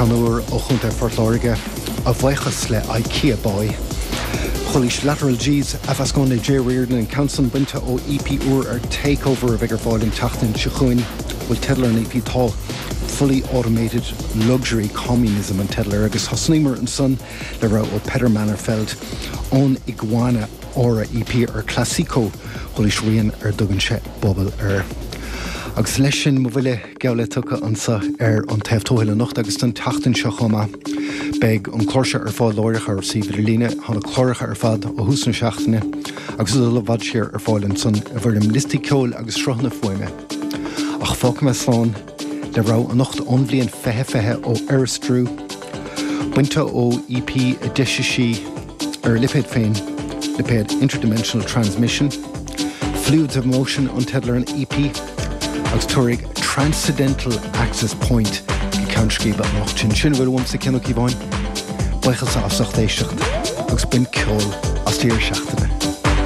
Ceanúir ó chunta Forthlóige a bhaochas le IKEA boy. Cholis lateral G's a fascon le J. Reardon and Council Bunta ó EP Ur takeover of Vigor Fáilin Tachtan Chichuin will Tedler and EP Tall fully automated luxury communism and Tedler agus Hosnimer and Son le ra ó Peter Mannerfeld on Iguana Ora EP Classico Cholis Rian Duganse Bobble agus leis sin mo bhfuile geabhla tucha ansa an taobh tóthaile nocht agus den tachtain seo chuma beag an chlóirse fáil láireach ar síomh líne hána chlóiricha fad ó hús na seachtaine agus le bhad siar fáilin son a bhfuil listí ceol agus srochna foiime. Ach fáca me slán le rá an nocht onbblion fethe ó Aristrú buinte ó EP a deise lipid féin lipid interdimensional transmission fluids of motion on Tedler an EP agus tuaigh transcendental access point i Countskí ba nach sin bhfuil bhfuil sa cinnaí bháin buchas a asach éisteacht agus bin ceol as tíir seachtaine.